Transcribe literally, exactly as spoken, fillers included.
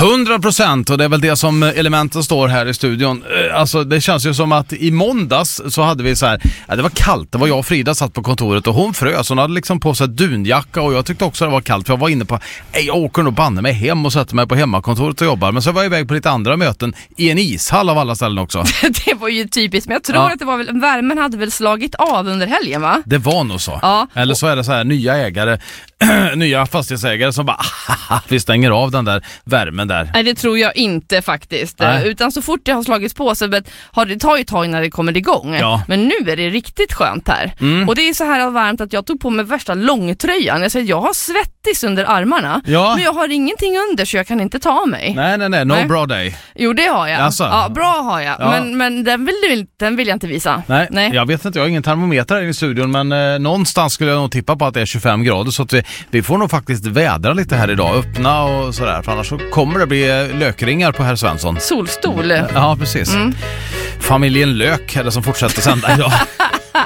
hundra procent, och det är väl det som elementen står här i studion. Alltså det känns ju som att i måndags så hade vi så här, ja, det var kallt, det var jag och Frida satt på kontoret och hon frös, hon hade liksom på sig dunjacka och jag tyckte också det var kallt för jag var inne på, nej jag åker nog banne mig hem och sätter mig på hemmakontoret och jobbar, men så var jag iväg på lite andra möten i en ishall av alla ställen också. Det var ju typiskt, men jag tror ja. att det var väl, värmen hade väl slagit av under helgen, va? Det var nog så. Ja. Eller så är det så här nya ägare nya fastighetsägare som bara vi stänger av den där värmen där. Nej, det tror jag inte faktiskt. Nej. Utan så fort det har slagits på så har det tagit tag när det kommer igång. Ja. Men nu är det riktigt skönt här. Mm. Och det är så här varmt att jag tog på mig värsta långtröjan. Jag säger, jag har svettis under armarna. Ja. Men jag har ingenting under så jag kan inte ta mig. Nej, nej, nej. No nej. Bra day. Jo, det har jag. Alltså. Ja, bra har jag. Ja. Men, men den, vill, den vill jag inte visa. Nej. nej, jag vet inte. Jag har ingen termometer här i studion, men eh, någonstans skulle jag nog tippa på att det är tjugofem grader. Så att vi, vi får nog faktiskt vädra lite här idag. Öppna och sådär. För annars så kommer det bli lökringar på herr Svensson. Solstol. Ja, precis. Mm. Familjen Lök är det som fortsätter sända idag.